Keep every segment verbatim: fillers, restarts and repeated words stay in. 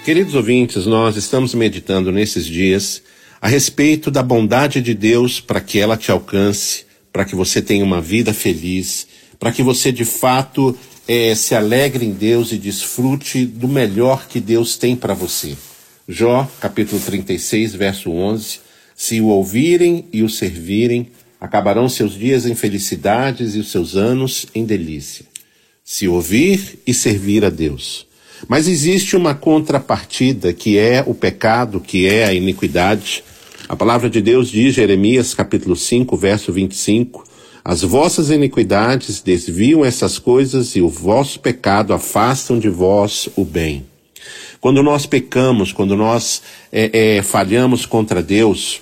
Queridos ouvintes, nós estamos meditando nesses dias a respeito da bondade de Deus para que ela te alcance, para que você tenha uma vida feliz, para que você de fato eh, se alegre em Deus e desfrute do melhor que Deus tem para você. Jó, capítulo trinta e seis, verso onze, se o ouvirem e o servirem, acabarão seus dias em felicidades e os seus anos em delícia. Se ouvir e servir a Deus. Mas existe uma contrapartida que é o pecado, que é a iniquidade. A palavra de Deus diz, Jeremias capítulo cinco, verso vinte e cinco, as vossas iniquidades desviam essas coisas e o vosso pecado afastam de vós o bem. Quando nós pecamos, quando nós é, é, falhamos contra Deus,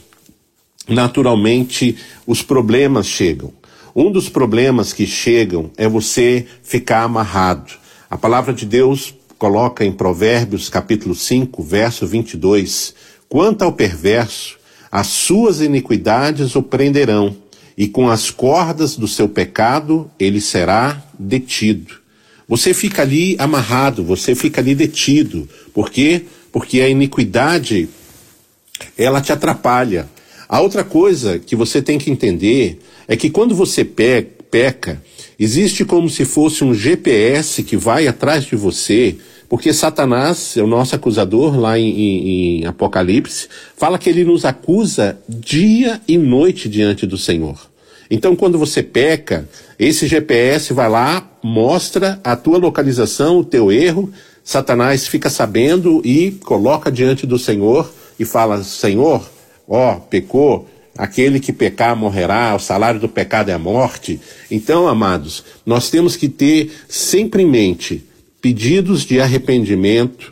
naturalmente os problemas chegam. Um dos problemas que chegam é você ficar amarrado. A palavra de Deus coloca em Provérbios capítulo cinco, verso vinte e dois, quanto ao perverso, as suas iniquidades o prenderão, e com as cordas do seu pecado ele será detido. Você fica ali amarrado, você fica ali detido. Por quê? Porque a iniquidade, ela te atrapalha. A outra coisa que você tem que entender é que quando você pe- peca, existe como se fosse um G P S que vai atrás de você, porque Satanás, é o nosso acusador lá em, em, em Apocalipse, fala que ele nos acusa dia e noite diante do Senhor. Então quando você peca, esse G P S vai lá, mostra a tua localização, o teu erro, Satanás fica sabendo e coloca diante do Senhor e fala, Senhor, ó, pecou, aquele que pecar morrerá, o salário do pecado é a morte. Então, amados, nós temos que ter sempre em mente pedidos de arrependimento,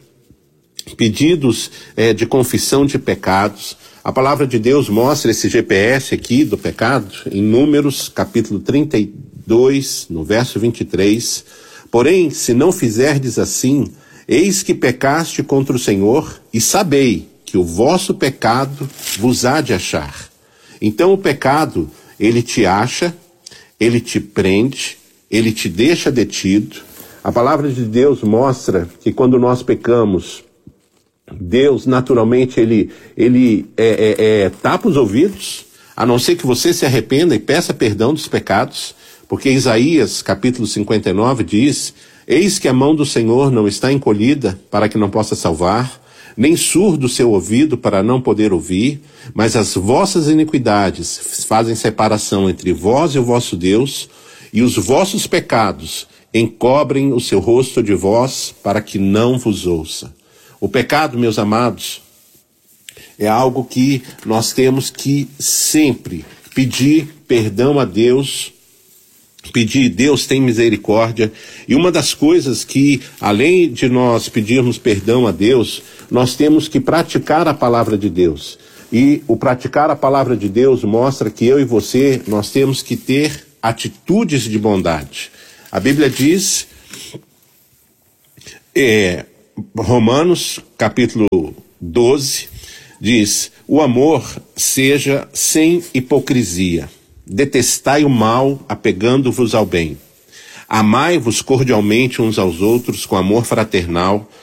pedidos eh, de confissão de pecados. A palavra de Deus mostra esse G P S aqui do pecado em Números, capítulo trinta e dois, no verso vinte e três. Porém, se não fizerdes assim, eis que pecaste contra o Senhor, e sabei que o vosso pecado vos há de achar. Então o pecado, ele te acha, ele te prende, ele te deixa detido. A palavra de Deus mostra que quando nós pecamos, Deus naturalmente ele, ele é, é, é, tapa os ouvidos, a não ser que você se arrependa e peça perdão dos pecados, porque Isaías capítulo cinquenta e nove diz, eis que a mão do Senhor não está encolhida para que não possa salvar, nem surdo o seu ouvido para não poder ouvir, mas as vossas iniquidades fazem separação entre vós e o vosso Deus, e os vossos pecados encobrem o seu rosto de vós para que não vos ouça. O pecado, meus amados, é algo que nós temos que sempre pedir perdão a Deus, pedir, Deus tem misericórdia, e uma das coisas que, além de nós pedirmos perdão a Deus, nós temos que praticar a palavra de Deus. E o praticar a palavra de Deus mostra que eu e você, nós temos que ter atitudes de bondade. A Bíblia diz, é, Romanos capítulo doze, diz, o amor seja sem hipocrisia. Detestai o mal, apegando-vos ao bem. Amai-vos cordialmente uns aos outros com amor fraternal,